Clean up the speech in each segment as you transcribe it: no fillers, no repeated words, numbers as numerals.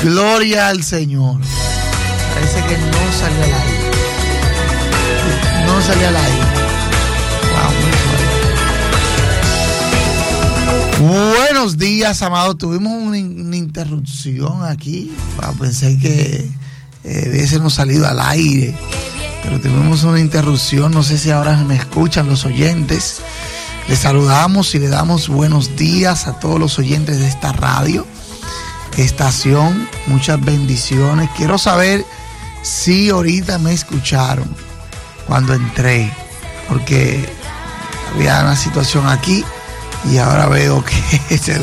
Gloria al Señor. Parece que no salió al aire. No salió al aire. Wow, muy suave. Buenos días, amados. Tuvimos una interrupción aquí. Pensé que hubiésemos salido al aire, pero tuvimos una interrupción. No sé si ahora me escuchan los oyentes. Les saludamos y le damos buenos días a todos los oyentes de esta radio estación. Muchas bendiciones. Quiero saber si ahorita me escucharon cuando entré, porque había una situación aquí y ahora veo que se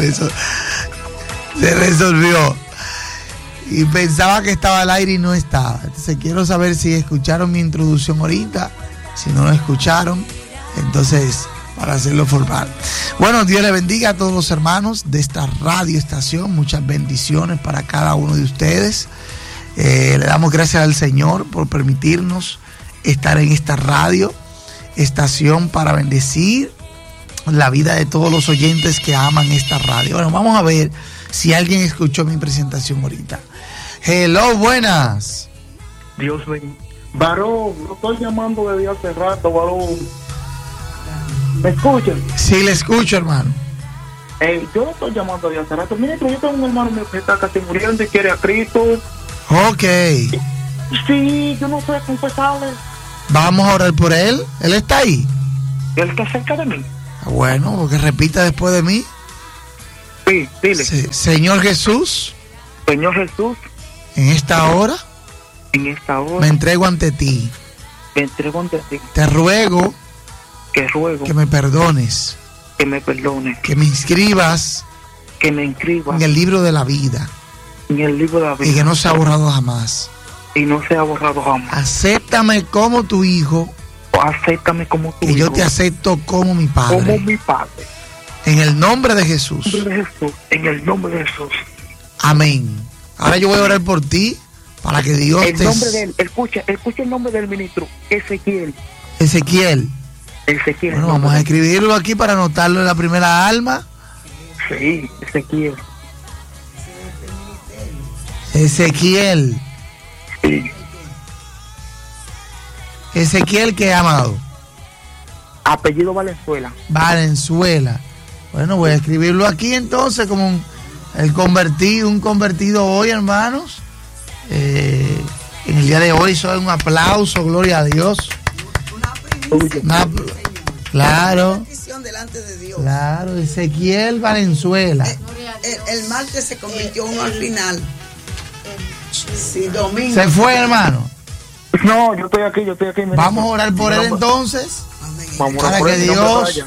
resolvió y pensaba que estaba al aire y no estaba. Entonces quiero saber si escucharon mi introducción ahorita. Si no lo escucharon, entonces para hacerlo formal. Bueno, Dios le bendiga a todos los hermanos de esta radio estación. Muchas bendiciones para cada uno de ustedes. Le damos gracias al Señor por permitirnos estar en esta radio estación para bendecir la vida de todos los oyentes que aman esta radio. Bueno, vamos a ver si alguien escuchó mi presentación ahorita. Hello, buenas. Dios bendiga. Varón, lo estoy llamando desde hace rato, varón. ¿Me escuchan? Sí, le escucho, hermano. Yo lo estoy llamando desde hace rato. Mire, yo tengo un hermano mío que está casi muriendo y quiere a Cristo. Ok. Sí, yo no sé confesarle. Vamos a orar por él. ¿Él está ahí? Él está cerca de mí. Bueno, porque repita después de mí. Sí, dile. Sí. Señor Jesús. Señor Jesús. En esta hora. En esta hora. Me entrego ante ti. Me entrego ante ti. Te ruego. Que ruego. Que me perdones. Que me perdones. Que me inscribas. Que me inscribas. En el libro de la vida. En el libro de la vida. Y que no sea borrado jamás. Y no sea borrado jamás. Acéptame como tu hijo. Acéptame como tu hijo. Y yo te acepto como mi padre. Como mi padre. En el nombre de Jesús. En el nombre de Jesús. Amén. Ahora yo voy a orar por ti para que Dios el nombre de él. Escucha el nombre del ministro. Ezequiel. Bueno, vamos a escribirlo aquí para anotarlo en la primera alma. Sí, Ezequiel. Sí. Ezequiel, ¿qué, amado? Apellido Valenzuela. Bueno, voy a escribirlo aquí entonces como un convertido hoy, hermanos. En el día de hoy soy un aplauso, gloria a Dios. Claro. Delante de Dios. Claro, Ezequiel Valenzuela. El martes se convirtió uno al final. Sí, domingo. ¿Se fue, hermano? No, yo estoy aquí. Vamos a orar por él entonces. Vamos para que Dios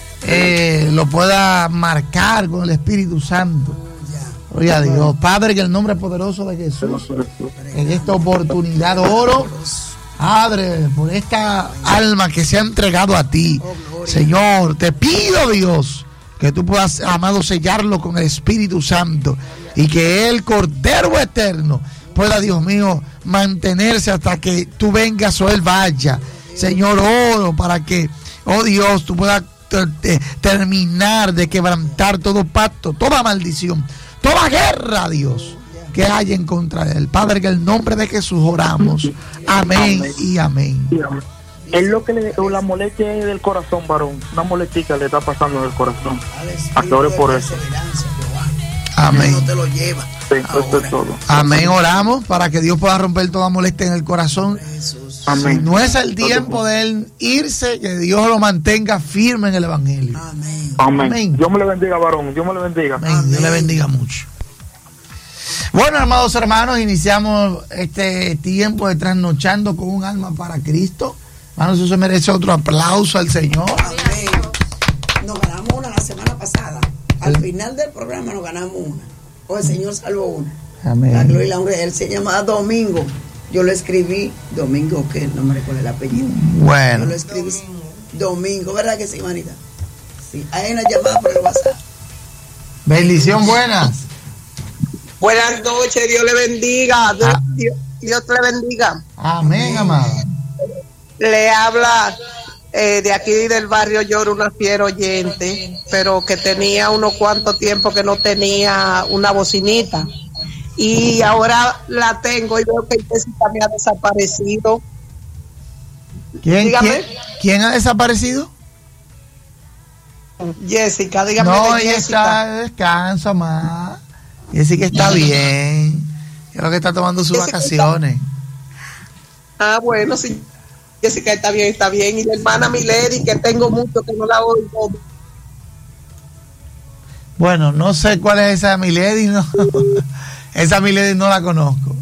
lo pueda marcar con el Espíritu Santo. Gloria a Dios. Padre, que el nombre poderoso de Jesús, en esta oportunidad oro, Padre, por esta alma que se ha entregado a ti, Señor, te pido, Dios, que tú puedas, amado, sellarlo con el Espíritu Santo y que el Cordero Eterno pueda, Dios mío, mantenerse hasta que tú vengas o él vaya. Señor, oro para que, oh Dios, tú puedas terminar de quebrantar todo pacto, toda maldición, toda guerra, Dios, que haya en contra de él. Padre, que en el nombre de Jesús oramos. Amén y amén. Es lo que la molestia es del corazón, varón. Una molestia le está pasando en el corazón. A que ore por eso. Amén. No te lo lleva. Sí, esto es todo. Amén. Oramos para que Dios pueda romper toda molestia en el corazón. Amén. Si no es el tiempo de él irse, que Dios lo mantenga firme en el evangelio. Amén. Dios me le bendiga, varón. Dios me le bendiga. Amén. Dios le bendiga mucho. Bueno, amados hermanos, iniciamos este tiempo de trasnochando con un alma para Cristo. Hermanos, eso se merece otro aplauso al Señor. Amén. Nos ganamos una la semana pasada. Al final del programa nos ganamos una. O el Señor salvó una. Amén. La gloria y la honra. Él se llama Domingo. Yo lo escribí, Domingo, que no me recuerdo el apellido. Bueno. Yo lo escribí Domingo, ¿verdad que sí, manita? Sí. Hay una llamada por el WhatsApp. Bendición, buenas. Buenas noches, Dios le bendiga. Dios te le bendiga. Amén, amado. Le habla de aquí del barrio Lloro, una fiel oyente, pero que tenía unos cuantos tiempos que no tenía una bocinita. y ahora la tengo y veo que Jessica me ha desaparecido. ¿Quién ha desaparecido? Jessica, dígame. No, de ella Jessica. está de descanso más. Jessica está bien. Creo que está tomando sus Jessica vacaciones. Bueno, sí. Jessica está bien. Y la hermana Milady, que tengo mucho que no la oigo. Bueno, no sé cuál es esa Milady, no. Esa Milady no la conozco.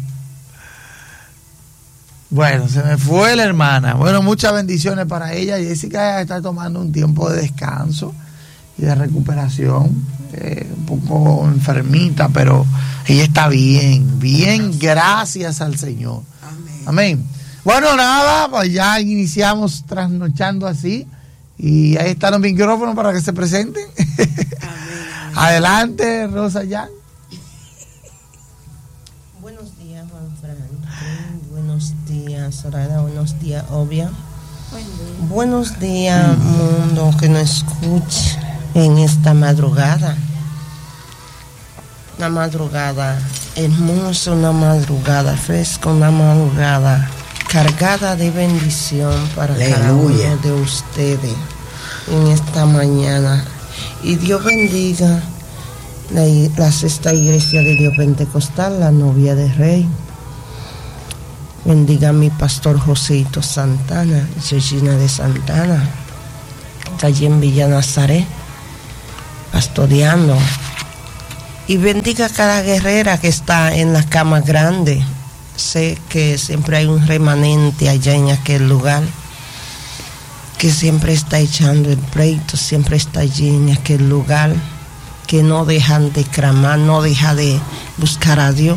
Bueno, se me fue la hermana. Bueno, muchas bendiciones para ella. Jessica está tomando un tiempo de descanso y de recuperación. Un poco enfermita, pero ella está bien, gracias al Señor. Amén. Bueno, nada, pues ya iniciamos trasnochando así. Y ahí están los micrófonos para que se presenten. Amén. Adelante, Rosa Jan. Buenos días, Juan Franklin. Buenos días, Soraya. Buenos días, Obvia. Buenos días, mundo que nos escucha en esta madrugada. Una madrugada hermosa, una madrugada fresca, una madrugada cargada de bendición para cada uno de ustedes en esta mañana. Y Dios bendiga la sexta iglesia de Dios Pentecostal, la novia del Rey. Bendiga a mi pastor Joséito Santana, Georgina de Santana, está allí en Villa Nazaret, pastoreando. Y bendiga a cada guerrera que está en la cama grande. Sé que siempre hay un remanente allá en aquel lugar, que siempre está echando el pleito, siempre está allí en aquel lugar, que no dejan de clamar, no deja de buscar a Dios.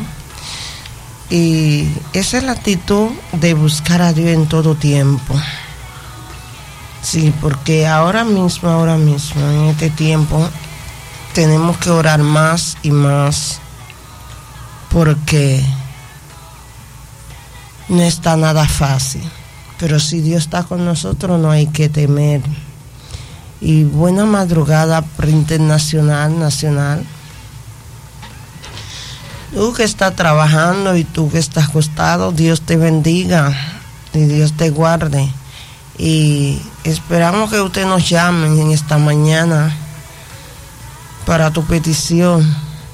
Y esa es la actitud de buscar a Dios en todo tiempo. Sí, porque ahora mismo, en este tiempo, tenemos que orar más y más, porque no está nada fácil. Pero si Dios está con nosotros, no hay que temer. Y buena madrugada internacional, nacional. Tú que estás trabajando y tú que estás acostado, Dios te bendiga y Dios te guarde. Y esperamos que usted nos llame en esta mañana para tu petición.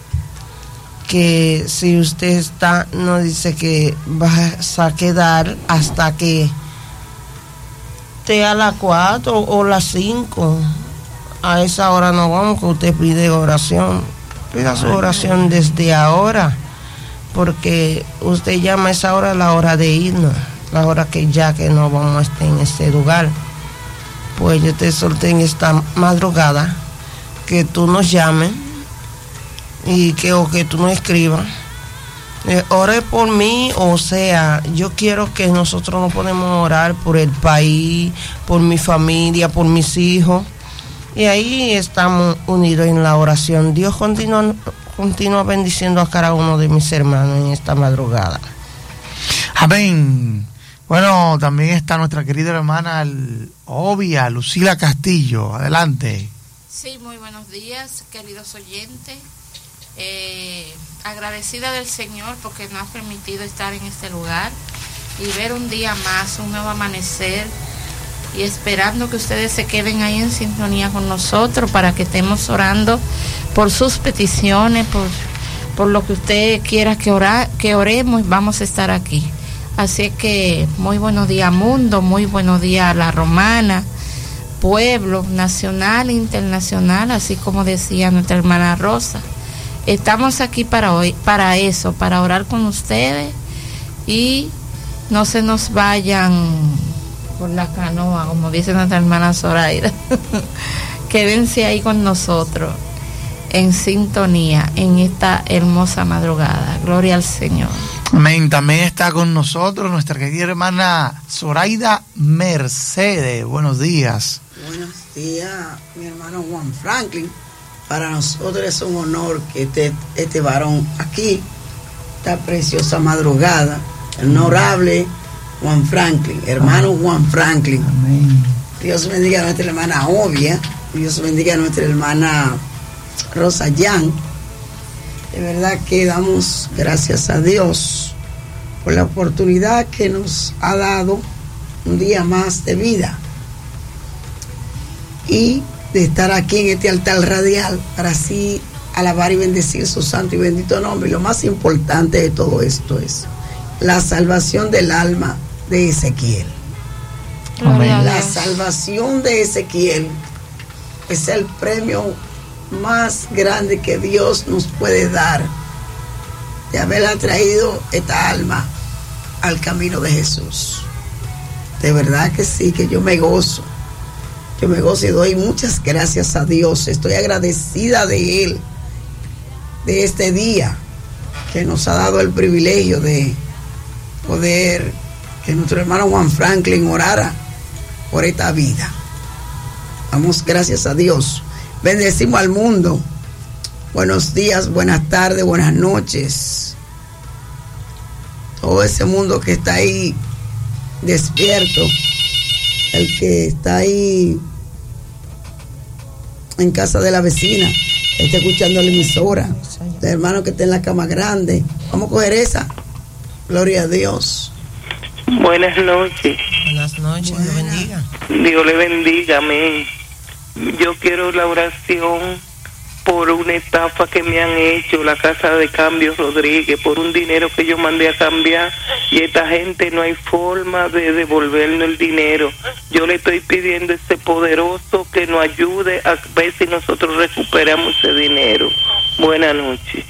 Que si usted está, nos dice que vas a quedar hasta que esté a las 4 o las 5. A esa hora no vamos, que usted pide oración. Pida su oración desde ahora, porque usted llama a esa hora la hora de irnos, la hora que ya que no vamos a estar en este lugar. Pues yo te solté en esta madrugada que tú nos llames y que tú nos escribas. Ore por mí, o sea, yo quiero que nosotros nos podemos orar por el país, por mi familia, por mis hijos. Y ahí estamos unidos en la oración. Dios continúa bendiciendo a cada uno de mis hermanos en esta madrugada. Amén. Bueno, también está nuestra querida hermana Obvia, Lucila Castillo. Adelante. Sí, muy buenos días, queridos oyentes. Agradecida del Señor porque nos ha permitido estar en este lugar y ver un día más, un nuevo amanecer, y esperando que ustedes se queden ahí en sintonía con nosotros para que estemos orando por sus peticiones, por lo que usted quiera que oremos. Vamos a estar aquí. Así que muy buenos días, mundo, muy buenos días, La Romana, pueblo nacional e internacional, así como decía nuestra hermana Rosa. Estamos aquí para hoy, para eso, para orar con ustedes, y no se nos vayan por la canoa, como dice nuestra hermana Zoraida. Quédense ahí con nosotros, en sintonía, en esta hermosa madrugada. Gloria al Señor. Amén. También está con nosotros nuestra querida hermana Zoraida Mercedes. Buenos días. Buenos días, mi hermano Juan Franklin. Para nosotros es un honor que este varón aquí, esta preciosa madrugada, el honorable Juan Franklin, hermano Juan Franklin. Amén. Dios bendiga a nuestra hermana Obvia, Dios bendiga a nuestra hermana Rosa Jan, De verdad que damos gracias a Dios por la oportunidad que nos ha dado un día más de vida y de estar aquí en este altar radial para así alabar y bendecir su santo y bendito nombre. Y lo más importante de todo esto es la salvación del alma de Ezequiel. Amén. La salvación de Ezequiel es el premio más grande que Dios nos puede dar, de haber traído esta alma al camino de Jesús. De verdad que sí, que yo me gozo y doy muchas gracias a Dios. Estoy agradecida de Él, de este día que nos ha dado el privilegio de poder que nuestro hermano Juan Franklin orara por esta vida. Damos gracias a Dios. Bendecimos al mundo. Buenos días, buenas tardes, buenas noches. Todo ese mundo que está ahí despierto, el que está ahí en casa de la vecina, está escuchando la emisora, el hermano que está en la cama grande. Vamos a coger esa. Gloria a Dios. Buenas noches. Buenas noches, Dios bendiga. Dios le bendiga, amén. Yo quiero la oración por una estafa que me han hecho, la Casa de Cambio Rodríguez, por un dinero que yo mandé a cambiar y esta gente no hay forma de devolvernos el dinero. Yo le estoy pidiendo a ese poderoso que nos ayude a ver si nosotros recuperamos ese dinero. Buenas noches.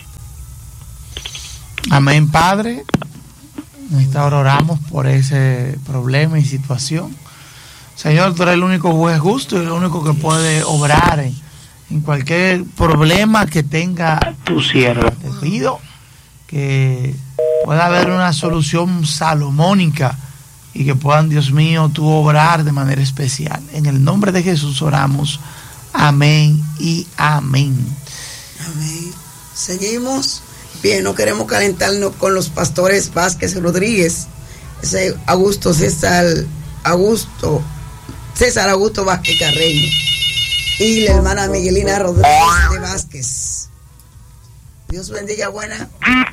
Amén, Padre. En esta hora oramos por ese problema y situación. Señor, tú eres el único juez justo y el único que puede obrar en cualquier problema que tenga tu sierva. Te pido que pueda haber una solución salomónica y que puedan, Dios mío, tú obrar de manera especial. En el nombre de Jesús oramos. Amén y amén. Amén. Seguimos. Bien, no queremos calentarnos con los pastores Vázquez Rodríguez, ese César Augusto Vázquez Carreño y la hermana Miguelina Rodríguez de Vázquez. Dios bendiga, buena.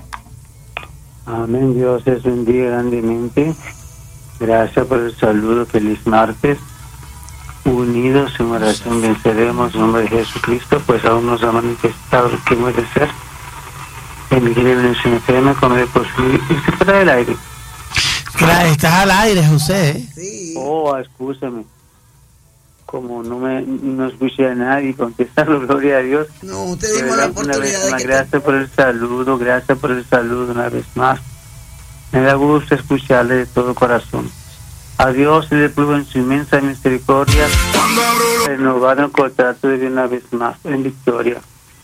Amén, Dios les bendiga grandemente. Gracias por el saludo, feliz martes. Unidos en oración venceremos en nombre de Jesucristo, pues aún nos ha manifestado lo que puede ser. En mi me come por sí y se fuera del aire. Claro, estás al aire, José. Sí. Oh, escúchame. Como no escuché a nadie contestarlo, gloria a Dios. No, te dimos la oportunidad de que gracias por el saludo una vez más. Me da gusto escucharle de todo corazón. A Dios le pruebo en su inmensa misericordia renovar el contrato de una vez más en victoria.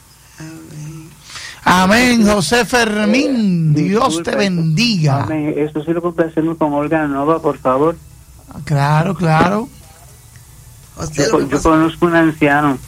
Amén, José Fermín. Dios te bendiga. Amén. Esto sí lo complacemos con Olga Nova, por favor. Claro. José, yo conozco un anciano.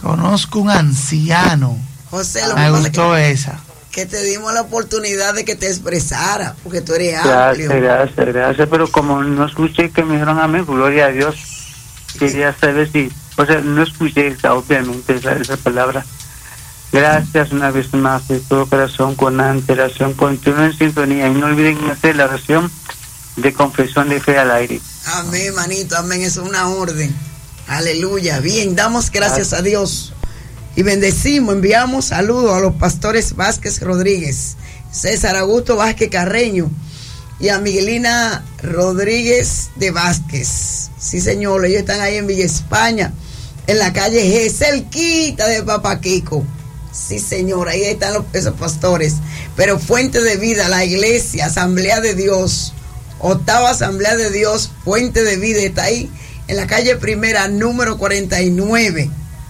José, me gustó esa. Que te dimos la oportunidad de que te expresara, porque tú eres amplio. Gracias, pero como no escuché que me dijeron amén, gloria a Dios, quería saber si, no escuché obviamente esa palabra. Gracias una vez más de todo corazón, con antelación, continúen en sintonía y no olviden hacer la oración de confesión de fe al aire. Amén, manito, amén, es una orden. Aleluya. Bien, damos gracias a Dios y bendecimos, enviamos saludos a los pastores Vázquez Rodríguez, César Augusto Vázquez Carreño y a Miguelina Rodríguez de Vázquez. Sí, señor, ellos están ahí en Villa España, en la calle G, cerquita de Papa Kiko. Sí, señor, ahí están esos pastores. Pero Fuente de Vida, la iglesia, Asamblea de Dios, octava Asamblea de Dios, Fuente de Vida, está ahí en la calle Primera, número 49.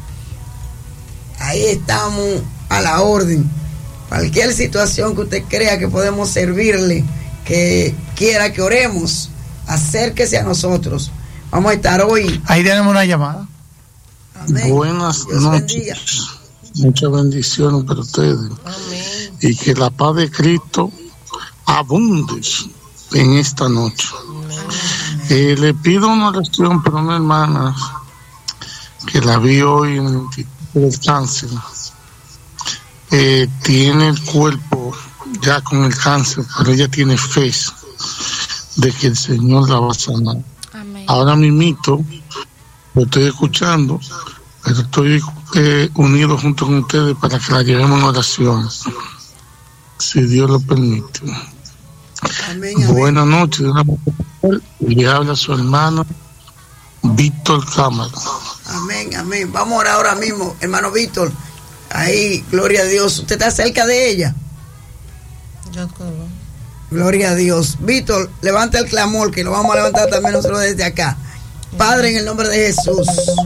Ahí estamos a la orden. Cualquier situación que usted crea que podemos servirle, que quiera que oremos, acérquese a nosotros. Vamos a estar hoy. Ahí tenemos una llamada. Amén. Buenas Dios noches. bendiga. Muchas bendiciones para ustedes. Amén. Y que la paz de Cristo abunde en esta noche. Le pido una oración para una hermana que la vi hoy en el Instituto del Cáncer. tiene el cuerpo ya con el cáncer, pero ella tiene fe de que el Señor la va a sanar. Amén. Ahora mismito lo estoy escuchando, pero estoy unido junto con ustedes para que la llevemos en oración, si Dios lo permite. Amén, amén. Buenas noches, le habla su hermano Víctor Cámara. Amén, amén. Vamos a orar ahora mismo, hermano Víctor. Ahí, gloria a Dios. ¿Usted está cerca de ella? Yo creo. Gloria a Dios. Víctor, levanta el clamor, que lo vamos a levantar también nosotros desde acá. Padre, en el nombre de Jesús.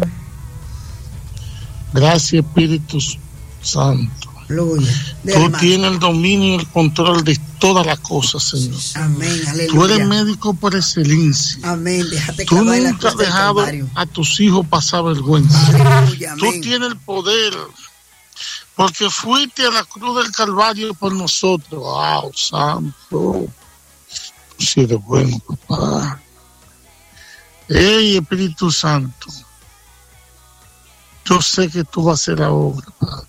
Gracias, Espíritu Santo. Aleluya. Tú tienes el dominio y el control de todas las cosas, Señor. Amén, aleluya. Tú eres médico por excelencia. Amén. Déjate Tú clavar en la nunca has cruz del dejado Calvario. a tus hijos pasar vergüenza. Aleluya, Tú amén. tienes el poder, porque fuiste a la cruz del Calvario por nosotros. ¡Wow, santo! Si eres bueno, papá. ¡Ey, Espíritu Santo! Yo sé que tú vas a hacer la obra, Padre.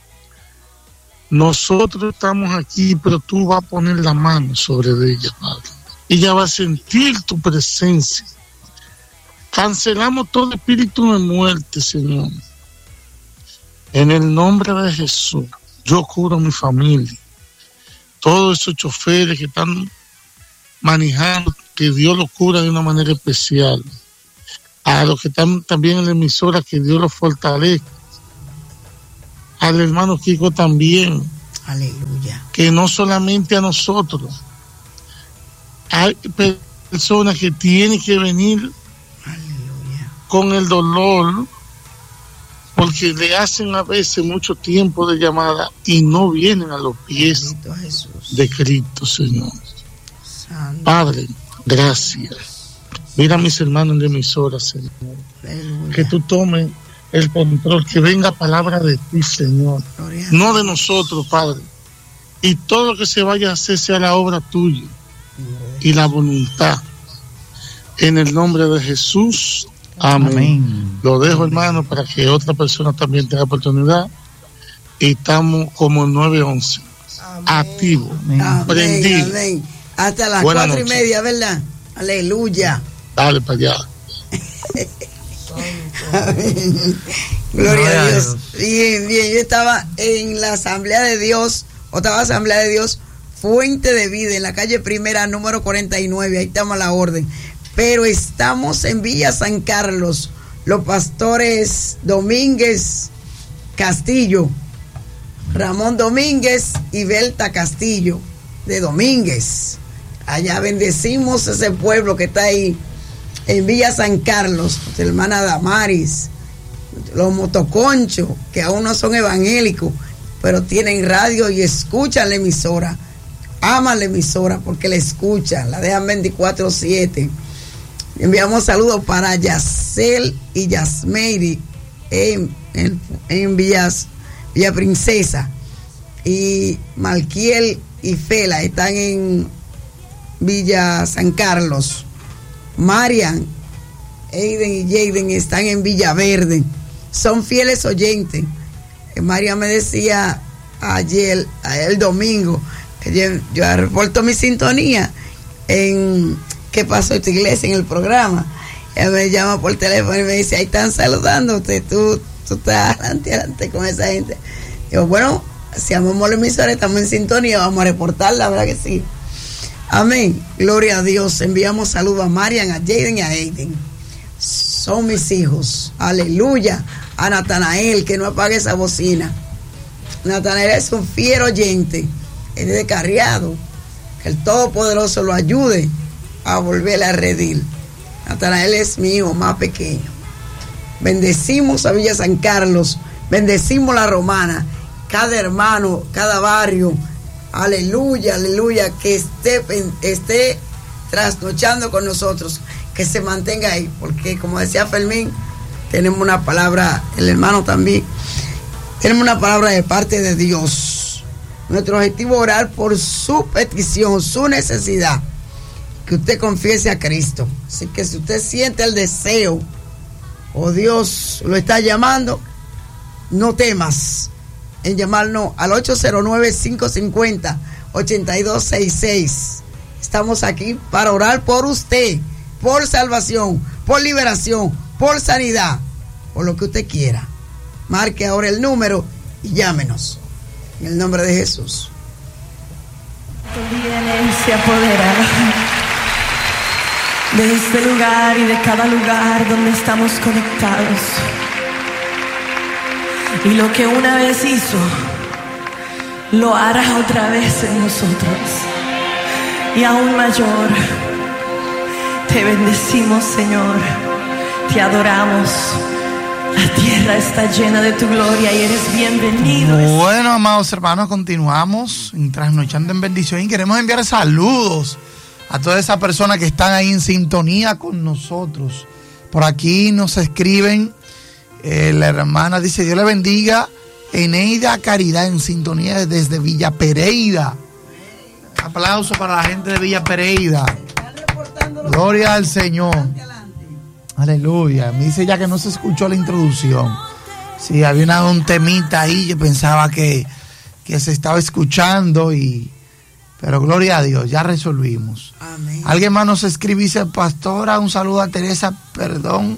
Nosotros estamos aquí, pero tú vas a poner la mano sobre ella, Padre. Ella va a sentir tu presencia. Cancelamos todo espíritu de muerte, Señor. En el nombre de Jesús, yo curo a mi familia. Todos esos choferes que están manejando, que Dios los cura de una manera especial. A los que están también en la emisora, que Dios los fortalezca. Al hermano Kiko también. Aleluya. Que no solamente a nosotros. Hay personas que tienen que venir con el dolor, porque le hacen a veces mucho tiempo de llamada y no vienen a los pies de Cristo, Señor. Santo. Padre, gracias. Mira a mis hermanos de emisora, Señor. Aleluya. Que tú tomes el control, que venga palabra de ti, Señor, no de nosotros, Padre. Y todo lo que se vaya a hacer sea la obra tuya y la voluntad. En el nombre de Jesús, amén. Amén. Lo dejo, hermano, para que otra persona también tenga oportunidad. Y estamos como en 9:11, activos, Amén, prendidos. amén. Hasta las Buenas 4:30, ¿verdad? Aleluya. Dale para allá. Amén. Gloria a Dios. Bien, bien. Yo estaba en la Asamblea de Dios, otra Asamblea de Dios, Fuente de Vida, en la calle Primera, número 49. Ahí estamos a la orden. Pero estamos en Villa San Carlos. Los pastores Domínguez Castillo, Ramón Domínguez y Belta Castillo de Domínguez. Allá bendecimos ese pueblo que está ahí en Villa San Carlos, nuestra hermana Damaris, los motoconchos, que aún no son evangélicos, pero tienen radio y escuchan la emisora, aman la emisora porque la escuchan, la dejan 24/7. Enviamos saludos para Yacel y Yasmeiri en Villa Princesa, y Malquiel y Fela están en Villa San Carlos. Marian, Aiden y Jaden están en Villaverde. Son fieles oyentes. Marian me decía ayer, el domingo, que yo reporto mi sintonía en ¿Qué pasó en tu iglesia? En el programa. Ella me llama por teléfono y me dice, ahí están saludándote, tú estás adelante con esa gente. Digo, bueno, si amamos la emisora, estamos en sintonía, vamos a reportarla, ¿verdad que sí? Amén, gloria a Dios. Enviamos saludos a Marian, a Jaden y a Aiden. Son mis hijos, aleluya. A Natanael, que no apague esa bocina. Natanael es un fiel oyente, es descarriado. Que el Todopoderoso lo ayude a volver a redil. Natanael es mi hijo más pequeño. Bendecimos a Villa San Carlos, bendecimos la Romana, cada hermano, cada barrio. Aleluya, aleluya, que esté trasnochando con nosotros, que se mantenga ahí, porque como decía Fermín, tenemos una palabra, el hermano también, tenemos una palabra de parte de Dios. Nuestro objetivo es orar por su petición, su necesidad, que usted confiese a Cristo. Así que si usted siente el deseo, o Dios lo está llamando, no temas, en llamarnos al 809-550-8266. Estamos aquí para orar por usted, por salvación, por liberación, por sanidad, por lo que usted quiera. Marque ahora el número y llámenos. En el nombre de Jesús. Viene y se apodera de este lugar y de cada lugar donde estamos conectados. Y lo que una vez hizo, lo hará otra vez en nosotros. Y aún mayor. Te bendecimos, Señor. Te adoramos. La tierra está llena de tu gloria y eres bienvenido. Bueno, amados hermanos, continuamos trasnochando en bendición y queremos enviar saludos a todas esas personas que están ahí en sintonía con nosotros. Por aquí nos escriben, la hermana dice: Dios le bendiga, Eneida Caridad en sintonía desde Villa Pereira. Aplauso para la gente de Villa Pereira. Gloria al Señor. Aleluya. Me dice ya que no se escuchó la introducción. Sí, había un temita ahí. Yo pensaba que se estaba escuchando, pero gloria a Dios, ya resolvimos. Amén. Alguien más nos escribe y dice: Pastora, un saludo a Teresa, perdón.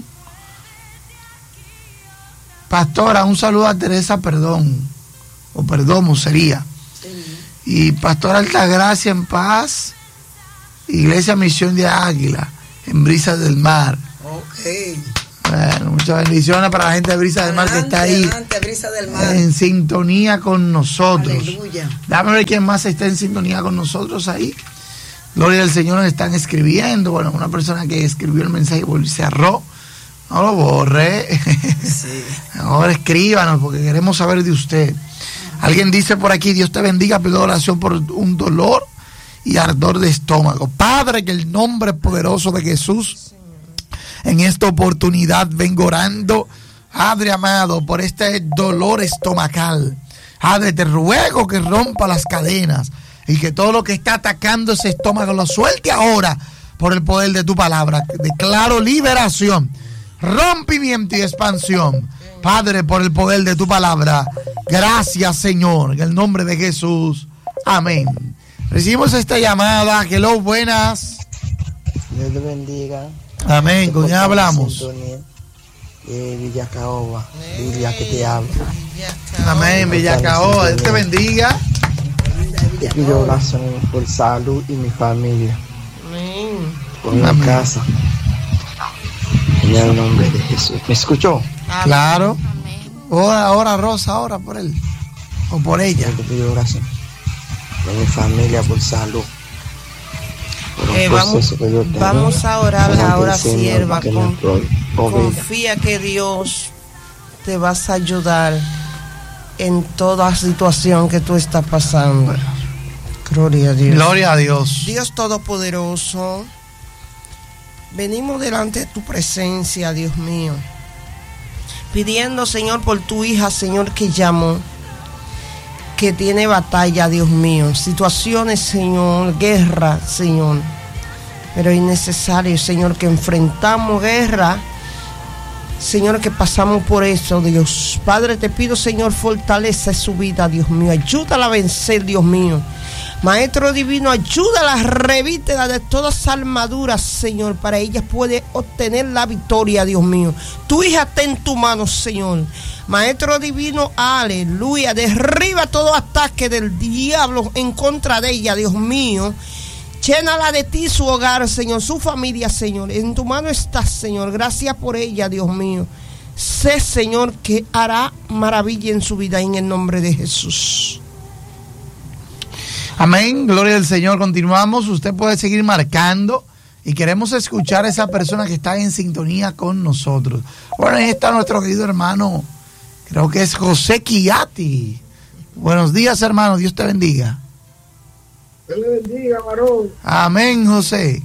Pastora, un saludo a Teresa, perdón. O Perdomo sería. Sí. Y Pastora Altagracia en Paz, Iglesia Misión de Águila, en Brisas del Mar. Okay. Bueno, muchas bendiciones para la gente de Brisa del Mar que está ahí Brisa del Mar, en sintonía con nosotros. Aleluya. Dame ver quién más está en sintonía con nosotros ahí. Gloria al Señor, nos están escribiendo. Bueno, una persona que escribió el mensaje y cerró. No lo borre. Sí. Ahora escríbanos porque queremos saber de usted. Alguien dice por aquí: Dios te bendiga, pido oración por un dolor y ardor de estómago. Padre, que el nombre poderoso de Jesús, en esta oportunidad vengo orando, Padre amado, por este dolor estomacal. Padre, te ruego que rompa las cadenas y que todo lo que está atacando ese estómago lo suelte ahora por el poder de tu palabra. Declaro liberación, rompimiento y expansión, Padre, por el poder de tu palabra. Gracias, Señor, en el nombre de Jesús. Amén. Recibimos esta llamada. Hello, buenas. Dios le bendiga. Amén. ¿Con quién hablamos? Villacaoba. Biblia que te habla. Amén. Villacaoba. Dios te bendiga. Te pido oración por salud y mi familia. Amén. Por mi casa. En el nombre de Jesús. ¿Me escuchó? Claro. Ora, Rosa, ora por él. O por ella. Te pido oración por mi familia, por salud. Vamos a orar ahora, sierva. Confía que Dios te vas a ayudar en toda situación que tú estás pasando. Gloria a Dios. Gloria a Dios. Dios Todopoderoso, venimos delante de tu presencia, Dios mío, pidiendo, Señor, por tu hija, Señor, que llamó, que tiene batalla, Dios mío, situaciones, Señor, guerra, Señor, pero es necesario, Señor, que enfrentamos guerra, Señor, que pasamos por eso, Dios. Padre, te pido, Señor, fortaleza su vida, Dios mío, ayúdala a vencer, Dios mío. Maestro divino, ayúdala, revítela de todas armaduras, Señor, para ella puede obtener la victoria, Dios mío. Tu hija está en tu mano, Señor. Maestro divino, aleluya, derriba todo ataque del diablo en contra de ella, Dios mío. Llénala de ti su hogar, Señor, su familia, Señor. En tu mano está, Señor. Gracias por ella, Dios mío. Sé, Señor, que hará maravilla en su vida en el nombre de Jesús. Amén, gloria al Señor. Continuamos, usted puede seguir marcando y queremos escuchar a esa persona que está en sintonía con nosotros. Bueno, ahí está nuestro querido hermano, creo que es José Chiati. Buenos días, hermano, Dios te bendiga. Dios le bendiga, varón. Amén, José.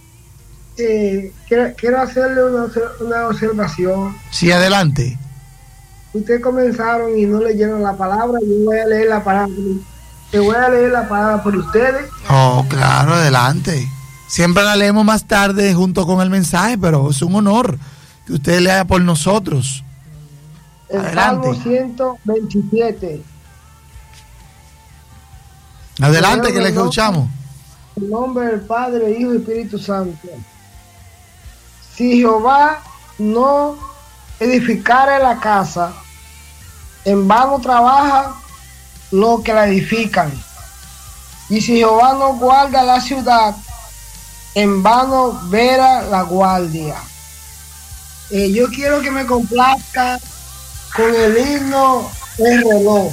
Quiero hacerle una observación. Sí, adelante. Ustedes comenzaron y no leyeron la palabra, yo voy a leer la palabra. Te voy a leer la palabra por ustedes. Oh, claro, adelante. Siempre la leemos más tarde junto con el mensaje, pero es un honor que usted lea por nosotros. El Salmo 127. Adelante, que le escuchamos. En el nombre del Padre, Hijo y Espíritu Santo. Si Jehová no edificare la casa, en vano trabaja los que la edifican. Y si Jehová no guarda la ciudad, en vano vera la guardia. Yo quiero que me complazca con el himno El Reloj,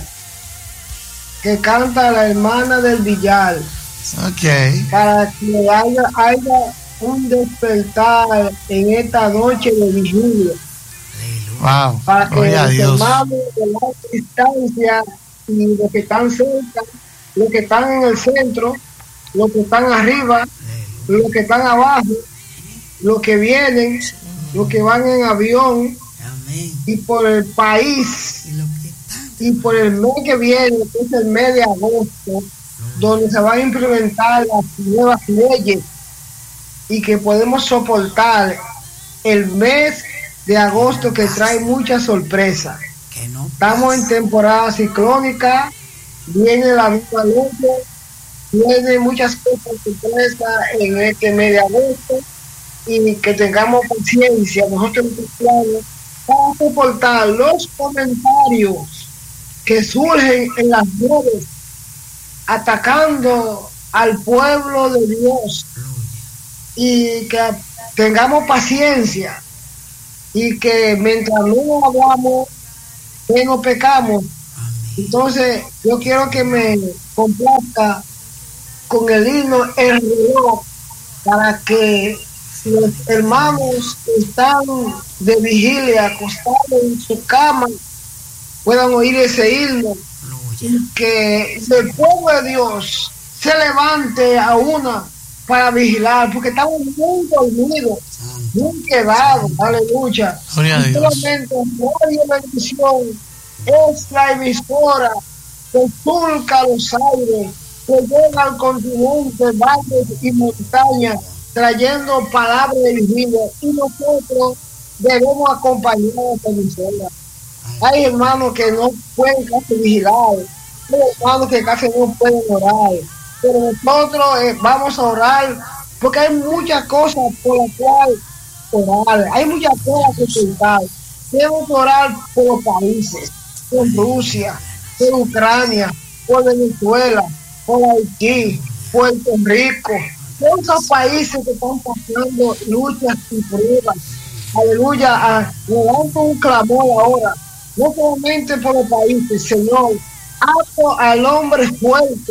que canta la hermana del Villar. Ok. Para que haya un despertar en esta noche de vigilia. Wow. Para que Gloria a los Dios. hermanos de la distancia y los que están cerca, los que están en el centro, los que están arriba, los que están abajo, los que vienen, los que van en avión, y por el país, y por el mes que viene, que es el mes de agosto, donde se van a implementar las nuevas leyes y que podemos soportar el mes de agosto, que trae muchas sorpresas. Estamos en temporada ciclónica, viene la misma ley, viene muchas cosas sorpresas en este mes de agosto, y que tengamos paciencia nosotros los cristianos para soportar los comentarios que surgen en las redes atacando al pueblo de Dios, y que tengamos paciencia, y que mientras no hablamos, que no pecamos. Entonces yo quiero que me complazca con el himno El Reloj, para que los hermanos que están de vigilia acostados en su cama puedan oír ese himno, y que el pueblo de Dios se levante a una para vigilar, porque estamos muy dormidos, muy quedados. Aleluya. Y solamente Radio Bendición es la emisora que surca los aires, que llega al continente, valles y montañas, trayendo palabras de vigilia, y nosotros debemos acompañar a esta emisora. Hay hermanos que no pueden casi vigilar, hay hermanos que casi no pueden orar, pero nosotros vamos a orar, porque hay muchas cosas por las cuales orar, hay muchas cosas que contar. Debemos orar por los países, por Rusia, por Ucrania, por Venezuela, por Haití, Puerto Rico, todos esos países que están pasando luchas y pruebas. Aleluya. Levanto un clamor ahora, no solamente por los países, Señor. Ato al hombre fuerte,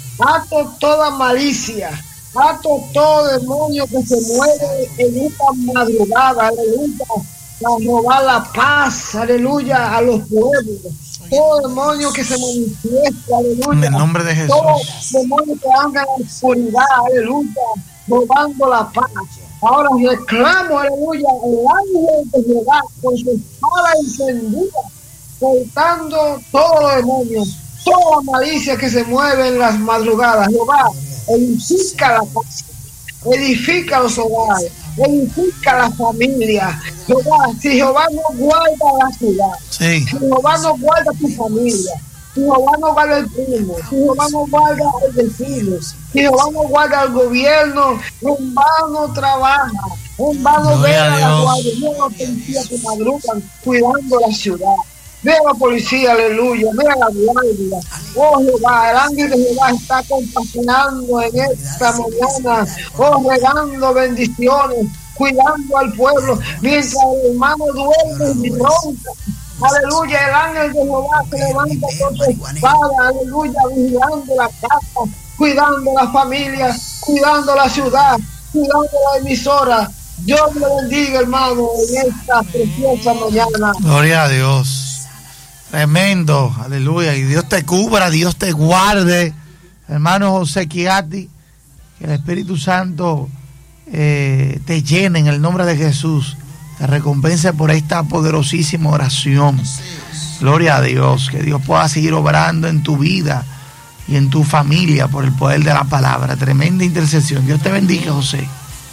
ato toda malicia, ato todo demonio que se mueve en esta madrugada, aleluya, para robar la paz, aleluya, a los pueblos. Todo demonio que se manifiesta, aleluya. En el nombre de Jesús. Todo demonio que anda en la oscuridad, aleluya, robando la paz. Ahora reclamo, aleluya, el ángel de Jehová con su espada encendida, cortando todo demonio, toda malicia que se mueve en las madrugadas. Jehová edifica la casa, edifica los hogares, edifica la familia. Jehová, si Jehová no guarda la ciudad, sí, si Jehová no guarda tu familia, si Jehová no guarda el primo, si Jehová no guarda el vecino, si Jehová no guarda el gobierno, en vano trabaja, en vano vela la guardia, no policías que madrugan cuidando la ciudad. Ve la policía, aleluya, ve la guardia. Oh Jehová, el ángel de Jehová está compasionando en esta mañana, oh, regando bendiciones, cuidando al pueblo, mientras el hermano duerme y ronca. Aleluya, el ángel de Jehová se levanta con su espada, aleluya, vigilando la casa, cuidando la familia, cuidando la ciudad, cuidando la emisora. Dios le bendiga, hermano, en esta preciosa mañana. Gloria a Dios. Tremendo, aleluya. Y Dios te cubra, Dios te guarde, hermano José Chiatti, que el Espíritu Santo te llene en el nombre de Jesús, te recompense por esta poderosísima oración. Gloria a Dios, que Dios pueda seguir obrando en tu vida y en tu familia por el poder de la palabra. Tremenda intercesión. Dios te bendiga, José.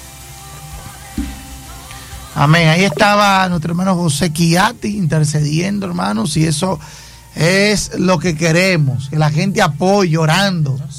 Amén. Ahí estaba nuestro hermano José Chiatti intercediendo, hermanos, y eso es lo que queremos, que la gente apoye orando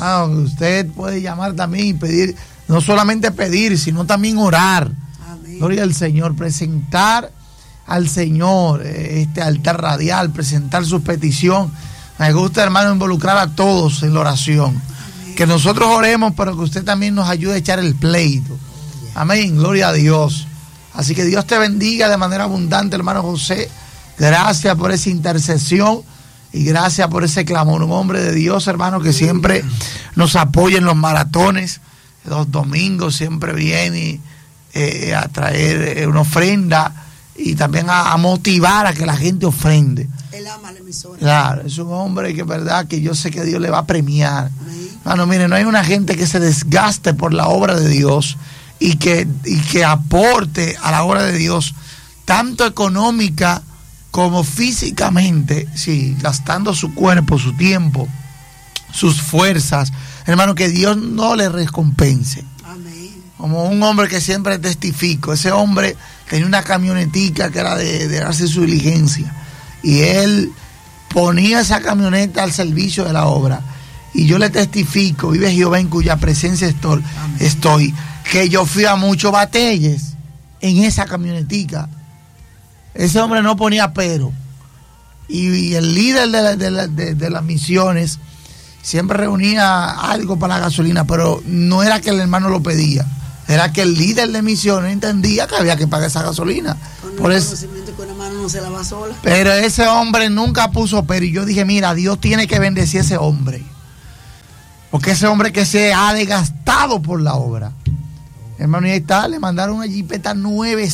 Hermano, usted puede llamar también y pedir, no solamente pedir, sino también orar. Amén. Gloria al Señor, presentar al Señor este altar radial, presentar su petición. Me gusta, hermano, involucrar a todos en la oración. Amén. Que nosotros oremos, pero que usted también nos ayude a echar el pleito. Amén, gloria a Dios. Así que Dios te bendiga de manera abundante, hermano José. Gracias por esa intercesión y gracias por ese clamor. Un hombre de Dios, hermano, que siempre nos apoya en los maratones. Los domingos siempre viene a traer una ofrenda y también a motivar a que la gente ofrende. Él ama la emisora. Claro, es un hombre que, verdad, que yo sé que Dios le va a premiar. Hermano, mire, no hay una gente que se desgaste por la obra de Dios y que aporte a la obra de Dios, tanto económica como físicamente, sí, gastando su cuerpo, su tiempo, sus fuerzas, hermano, que Dios no le recompense. Amén. Como un hombre que siempre testifico, ese hombre tenía una camionetica que era de hacer su diligencia, y él ponía esa camioneta al servicio de la obra, y yo le testifico, vive Jehová en cuya presencia estoy, que yo fui a muchos batalles en esa camionetica. Ese hombre no ponía pero. Y el líder de las misiones siempre reunía algo para la gasolina, pero no era que el hermano lo pedía, era que el líder de misiones entendía que había que pagar esa gasolina. Por eso, que una mano no se lava sola. Pero ese hombre nunca puso pero, y yo dije, mira, Dios tiene que bendecir a ese hombre, porque ese hombre que se ha desgastado por la obra. Hermano, y ahí está, le mandaron una jipeta 9